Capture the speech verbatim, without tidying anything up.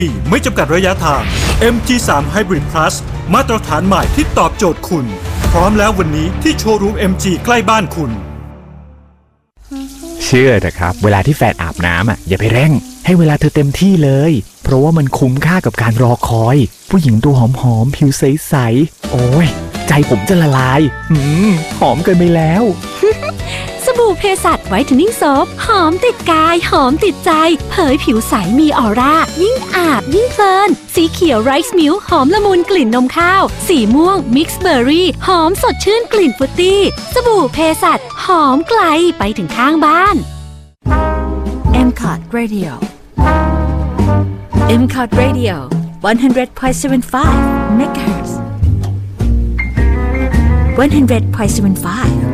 ไม่จำกัดระยะทาง เอ็ม จี ทรี Hybrid Plus มาตรฐานใหม่ที่ตอบโจทย์คุณพร้อมแล้ววันนี้ที่โชว์รูม เอ็ม จี ใกล้บ้านคุณเชื่อเถอะครับเวลาที่แฟนอาบน้ำอ่ะอย่าไปเร่งให้เวลาเธอเต็มที่เลยเพราะว่ามันคุ้มค่ากับการรอคอยผู้หญิงตัวหอมๆผิวใสๆโอ้ยใจผมจะละลายหืมหอมเกินไปแล้วสบู่เพสัชไวท์เทนนิ่งโซฟหอมติดกายหอมติดใจเผยผิวใสมีออร่ายิ่งอาบยิ่งเพลินสีเขียวไรซ์มิลค์หอมละมุนกลิ่นนมข้าวสีม่วงมิกซ์เบอร์รี่หอมสดชื่นกลิ่นฟรุตตี้สบู่เพสัชหอมไกลไปถึงข้างบ้าน เอ็ม คอท Radio เอ็ม คอท Radio one hundred point seven five เมกะเฮิรตซ์one hundred point seven five